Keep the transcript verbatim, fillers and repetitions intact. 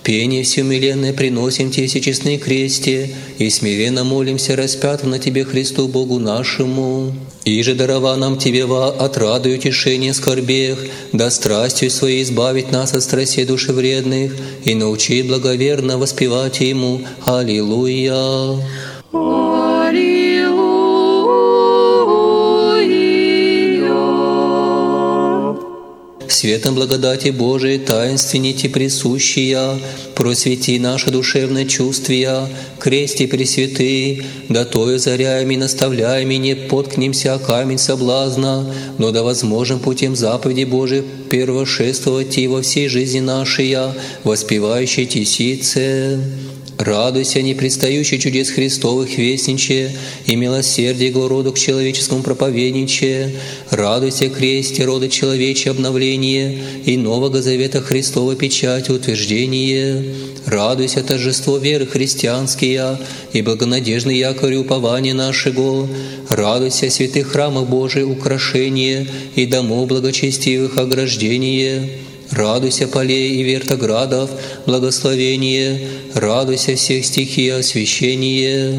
Пение всеумиленное приносим Тебе, всечестный кресте, и смиренно молимся распятым на Тебе Христу Богу нашему. И же дарова нам Тебе во отраду и утешение скорбех, да страстью Своей избавить нас от страстей душевредных, и научи благоверно воспевать Ему. Аллилуйя! Светом благодати Божией таинственните присущия, просвети наше душевное чувствия, кресте пресвятый, да тою заряями и наставляями не поткнемся камень соблазна, но да возможным путем заповеди Божией первошествовать и во всей жизни нашей, воспевающей тесице. Радуйся, не предстающий чудес Христовых вестниче, и милосердие его роду к человеческому проповедниче. Радуйся, кресте рода человечье обновление, и Нового Завета Христова печать утверждение. Радуйся, торжество веры христианские, и благонадежный якорь упования нашего. Радуйся, святых храмов Божий украшение, и домов благочестивых ограждение. Радуйся, полей и вертоградов, благословение, радуйся всех стихий освящение.